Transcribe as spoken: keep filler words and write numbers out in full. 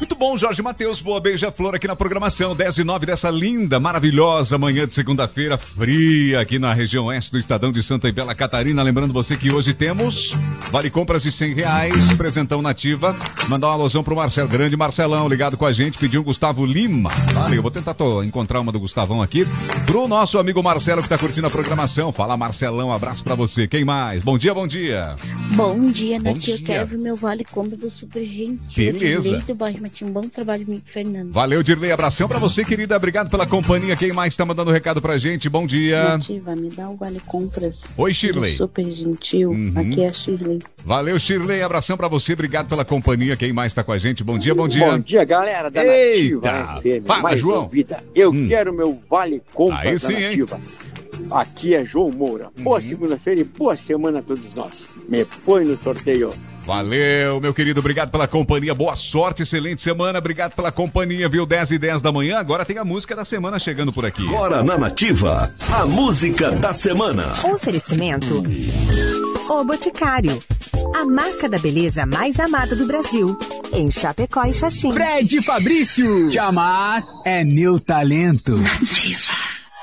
Muito bom, Jorge Matheus, boa beija-flor aqui na programação, dez e nove dessa linda, maravilhosa manhã de segunda-feira, fria aqui na região oeste do Estadão de Santa e Bela Catarina. Lembrando você que hoje temos vale compras de cem reais, presentão Nativa. Mandar uma alusão pro Marcelo, grande Marcelão, ligado com a gente, pediu um Gustavo Lima. Vale, eu vou tentar tô, encontrar uma do Gustavão aqui. Pro nosso amigo Marcelo que tá curtindo a programação. Fala, Marcelão, abraço pra você. Quem mais? Bom dia, bom dia. Bom dia, Bom Nath. Eu dia. quero ver meu vale compra do Super Gentil. Beleza. Dirley do bairro Matinho. Bom trabalho, Mico Fernando. Valeu, Dirley, abração pra você, querida. Obrigado pela companhia. Quem mais tá mandando recado pra gente? Bom dia. Nativa, me dá o vale compras. Oi, Shirley. do Super Gentil. Uhum. Aqui é a Shirley. Valeu, Shirley, abração pra você. Obrigado pela companhia. Quem mais tá com a gente? Bom dia, bom dia. Bom dia, galera da Eita. Nativa F M. Fala, mais João. ouvida. Eu Hum. quero meu vale compra Aí da sim, hein? Nativa. Aqui é João Moura. Boa segunda-feira e boa semana a todos nós. Me põe no sorteio. Valeu, meu querido, obrigado pela companhia, boa sorte, excelente semana, obrigado pela companhia, viu, dez e dez da manhã, agora tem a música da semana chegando por aqui. Agora na Nativa, a música da semana. Oferecimento O Boticário, a marca da beleza mais amada do Brasil, em Chapecó e Xaxim. Fred Fabrício, te amar é meu talento. Nativa.